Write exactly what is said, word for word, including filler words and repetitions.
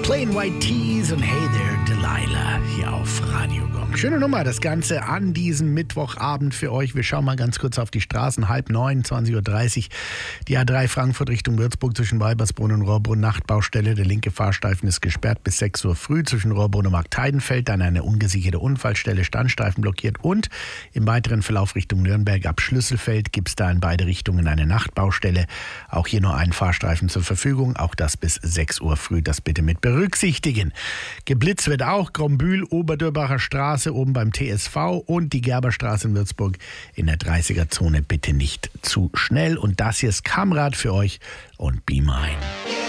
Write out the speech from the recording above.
Plain White Tees und Hey There Delilah hier auf Radio Gong. Schöne Nummer, das Ganze an diesem Mittwochabend für euch. Wir schauen mal ganz kurz auf die Straßen. Halb neun, zwanzig Uhr dreißig. Die A drei Frankfurt Richtung Würzburg zwischen Weibersbrunn und Rohrbrunn. Nachtbaustelle. Der linke Fahrstreifen ist gesperrt bis sechs Uhr früh. Zwischen Rohrbrunn und Marktheidenfeld dann eine ungesicherte Unfallstelle. Standstreifen blockiert. Und im weiteren Verlauf Richtung Nürnberg ab Schlüsselfeld gibt es da in beide Richtungen eine Nachtbaustelle. Auch hier nur einen Fahrstreifen zur Verfügung. Auch das bis sechs Uhr früh. Das bitte mit berücksichtigen. Geblitzt wird auch Grombühl, Oberdürbacher Straße oben beim T S V und die Gerberstraße in Würzburg in der dreißiger Zone bitte nicht zu schnell. Und das hier ist Kamrad für euch und Be Mine.